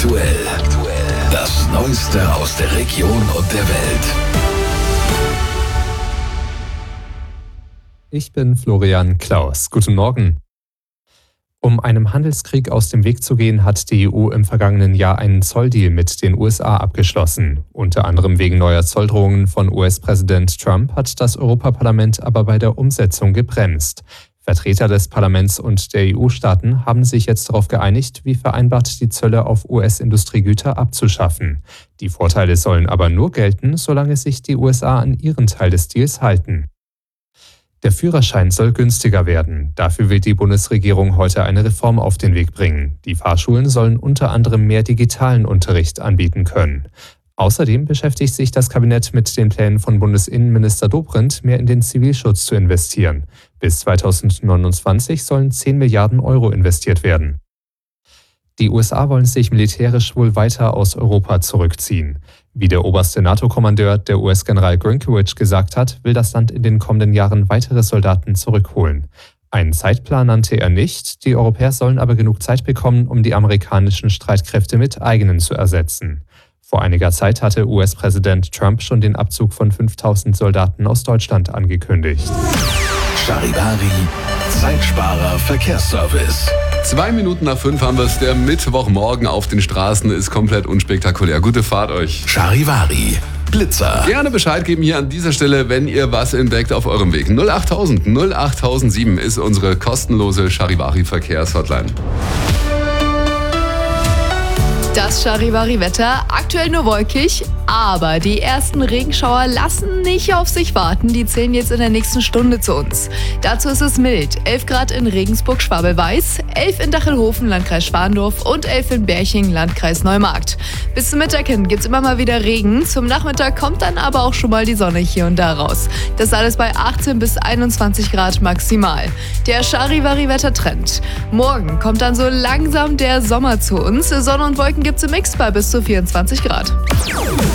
aktuell. Das Neueste aus der Region und der Welt. Ich bin Florian Klaus. Guten Morgen. Um einem Handelskrieg aus dem Weg zu gehen, hat die EU im vergangenen Jahr einen Zolldeal mit den USA abgeschlossen. Unter anderem wegen neuer Zolldrohungen von US-Präsident Trump hat das Europaparlament aber bei der Umsetzung gebremst. Vertreter des Parlaments und der EU-Staaten haben sich jetzt darauf geeinigt, wie vereinbart die Zölle auf US-Industriegüter abzuschaffen. Die Vorteile sollen aber nur gelten, solange sich die USA an ihren Teil des Deals halten. Der Führerschein soll günstiger werden. Dafür will die Bundesregierung heute eine Reform auf den Weg bringen. Die Fahrschulen sollen unter anderem mehr digitalen Unterricht anbieten können. Außerdem beschäftigt sich das Kabinett mit den Plänen von Bundesinnenminister Dobrindt, mehr in den Zivilschutz zu investieren. Bis 2029 sollen 10 Milliarden Euro investiert werden. Die USA wollen sich militärisch wohl weiter aus Europa zurückziehen. Wie der oberste NATO-Kommandeur, der US-General Grynkewich, gesagt hat, will das Land in den kommenden Jahren weitere Soldaten zurückholen. Einen Zeitplan nannte er nicht, die Europäer sollen aber genug Zeit bekommen, um die amerikanischen Streitkräfte mit eigenen zu ersetzen. Vor einiger Zeit hatte US-Präsident Trump schon den Abzug von 5.000 Soldaten aus Deutschland angekündigt. Charivari, Zeitsparer Verkehrsservice. 2 Minuten nach 5 haben wir es. Der Mittwochmorgen auf den Straßen ist komplett unspektakulär. Gute Fahrt euch. Charivari, Blitzer. Gerne Bescheid geben hier an dieser Stelle, wenn ihr was entdeckt auf eurem Weg. 08000 08007 ist unsere kostenlose Charivari-Verkehrshotline. Das Charivari-Wetter, aktuell nur wolkig, aber die ersten Regenschauer lassen nicht auf sich warten. Die zählen jetzt in der nächsten Stunde zu uns. Dazu ist es mild. 11 Grad in Regensburg-Schwabel-Weiß, 11 in Dachelhofen, Landkreis Schwandorf und 11 in Berching, Landkreis Neumarkt. Bis zum Mittag hin gibt's immer mal wieder Regen. Zum Nachmittag kommt dann aber auch schon mal die Sonne hier und da raus. Das alles bei 18 bis 21 Grad maximal. Der Charivari-Wettertrend. Morgen kommt dann so langsam der Sommer zu uns. Sonne und Wolken gibt's im Mix bei bis zu 24 Grad.